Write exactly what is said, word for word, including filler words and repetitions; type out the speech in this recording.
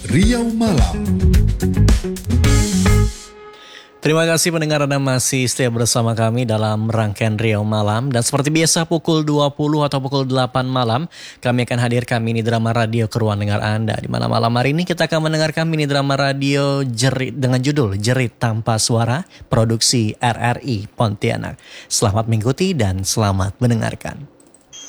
Riau Malam. Terima kasih pendengar Anda masih setia bersama kami dalam rangkaian Riau Malam. Dan seperti biasa pukul dua puluh atau pukul delapan malam kami akan hadirkan mini drama radio ke ruang dengar Anda. Di malam-malam hari ini kita akan mendengarkan mini drama radio Jerit dengan judul Jerit Tanpa Suara, produksi R R I Pontianak. Selamat mengikuti dan selamat mendengarkan.